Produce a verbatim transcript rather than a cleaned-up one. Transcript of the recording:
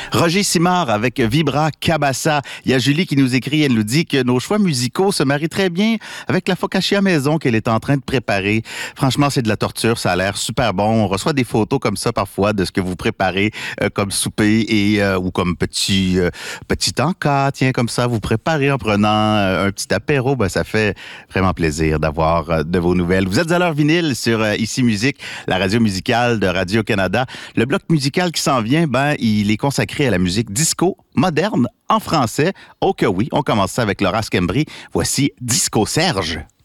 Roger Simard avec Vibra Cabassa. Il y a Julie qui nous écrit, elle nous dit que nos choix musicaux se marient très bien avec la focaccia maison qu'elle est en train de préparer. Franchement, c'est de la torture, ça a l'air super bon. On reçoit des photos comme ça parfois de ce que vous préparez euh, comme souper et euh, ou comme petit euh, petit encas, tiens, comme ça, vous préparez en prenant euh, un petit apéro. Ben, ça fait vraiment plaisir d'avoir euh, de vos nouvelles. Vous êtes à l'heure vinyle sur euh, Ici Musique, la radio musicale de Radio-Canada. Le bloc musical qui s'en vient, ben, il est consacré à la musique disco moderne en français. Oh que oui, on commence ça avec Laura Schembri. Voici Disco Serge.